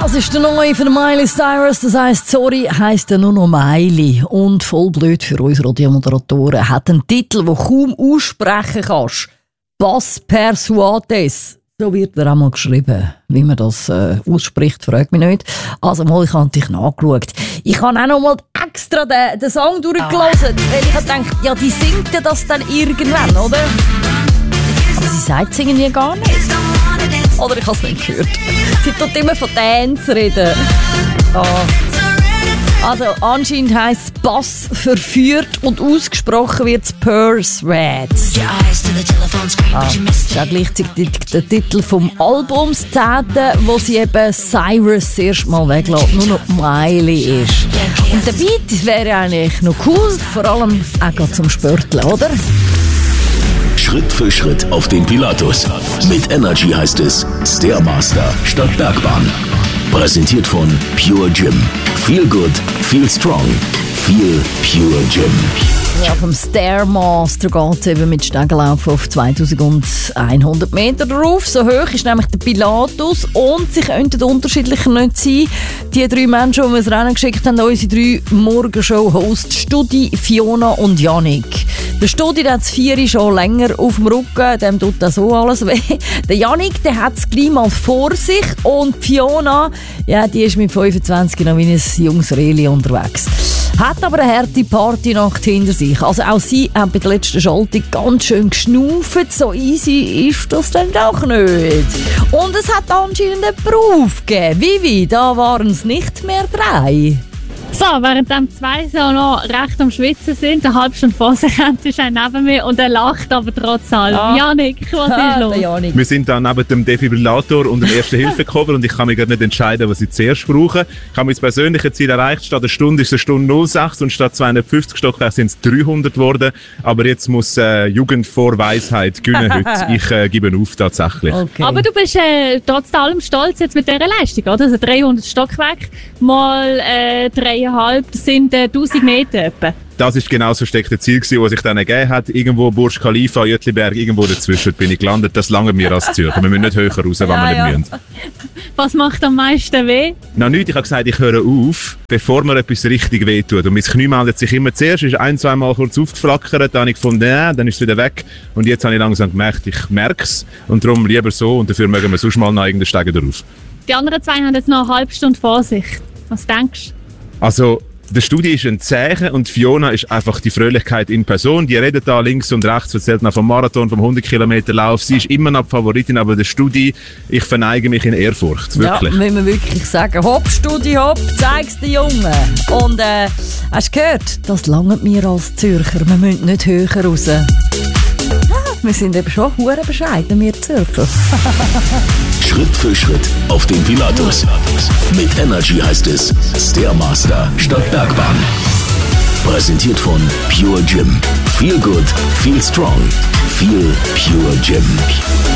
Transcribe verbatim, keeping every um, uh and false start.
Das ist der neue von Miley Cyrus, das heisst «Sorry» heisst ja nur noch Miley. Und voll blöd für uns Radiomoderatoren, hat einen Titel, den kaum aussprechen kannst. «Pas persuades». So wird er auch mal geschrieben. Wie man das äh, ausspricht, fragt mich nicht. Also mal, ich habe natürlich nachgeschaut. Ich habe auch noch mal extra den, den Song durchgelesen, weil ich gedacht, ja, die singt ja das dann irgendwann, oder? Aber sie sagt es irgendwie gar nicht. Oder ich habe es nicht gehört. Sie tut immer von Dance reden. Oh. Also anscheinend heisst es Bass verführt und ausgesprochen wird es Persuades. Ah, das ist auch gleichzeitig der Titel vom Albums zehnten, wo sie eben Cyrus erst mal weglässt, nur noch Miley ist. Und der Beat wäre eigentlich noch cool, vor allem auch zum Spörteln, oder? Schritt für Schritt auf den Pilatus. Mit Energy heißt es Stairmaster statt Bergbahn. Präsentiert von Pure Gym. Feel good, feel strong. Feel Pure Gym. Ja, vom Stairmaster geht es eben mit Stegenlauf auf zweitausendeinhundert Meter drauf. So hoch ist nämlich der Pilatus und sie könnten unterschiedlicher nicht sein. Die drei Menschen, die wir ins Rennen geschickt haben, unsere drei Morgenshow-Hosts, Studi, Fiona und Yannick. Der Studi hat das Vieri schon länger auf dem Rücken, dem tut das so alles weh. Der Yannick, der hat es gleich mal vor sich und Fiona, ja, die ist mit fünfundzwanzig noch wie ein junges Reli unterwegs. Hat aber eine harte Partynacht hinter sich. Also auch sie haben bei der letzten Schaltung ganz schön geschnauft. So easy ist das dann doch nicht. Und es hat anscheinend einen Beruf gegeben. Vivi, da waren es nicht mehr drei. So, während die zwei so noch recht am Schwitzen sind, eine halbe Stunde vor sich haben, ist einer neben mir und er lacht aber trotz allem. Ah. Yannick, was ah, ist los? Yannick. Wir sind da neben dem Defibrillator und dem Erste-Hilfe-Cover und ich kann mich gerade nicht entscheiden, was ich zuerst brauche. Ich habe mein persönliches Ziel erreicht. Statt einer Stunde ist es eine Stunde null sechs und statt zweihundertfünfzig Stockwerke sind es dreihundert geworden. Aber jetzt muss äh, Jugend vor Weisheit gewinnen heute. Ich äh, gebe auf tatsächlich. Okay. Aber du bist äh, trotz allem stolz jetzt mit dieser Leistung, oder? Also dreihundert Stockwerke mal äh, drei das sind äh, tausend Meter etwa. Das ist genau das versteckte Ziel gewesen, das sich dann ergeben hat. Irgendwo Burj Khalifa, Jütliberg, irgendwo dazwischen bin ich gelandet. Das lange mir als Zürcher. Wir müssen nicht höher raus, wenn ja, wir nicht ja. müssen. Was macht am meisten weh? Na nichts, ich habe gesagt, ich höre auf, bevor mir etwas richtig weh tut. Und mein Knie meldet sich immer zuerst, ist ein, zwei Mal kurz aufgeflackert, dann habe ich gefunden, ja, dann ist es wieder weg. Und jetzt habe ich langsam gemerkt, ich merke es. Und darum lieber so und dafür mögen wir sonst mal noch irgendeinen Steiger drauf. Die anderen zwei haben jetzt noch eine halbe Stunde vor sich. Was denkst du? Also, der Studi ist ein Zeichen und Fiona ist einfach die Fröhlichkeit in Person. Die redet da links und rechts, erzählt noch vom Marathon, vom hundert Kilometer Lauf. Sie ist immer noch die Favoritin, aber der Studi, ich verneige mich in Ehrfurcht. Wirklich. Ja, müssen wir wirklich sagen. Hopp, Studi, hopp, zeig's den Jungen. Und äh, hast du gehört, das langt mir als Zürcher. Wir müssen nicht höher raus. Ja, wir sind eben schon hure bescheiden, wir Zürcher. Schritt für Schritt auf den Pilatus. Mit Energy heißt es Stairmaster statt Bergbahn. Präsentiert von Pure Gym. Feel good, feel strong. Feel Pure Gym.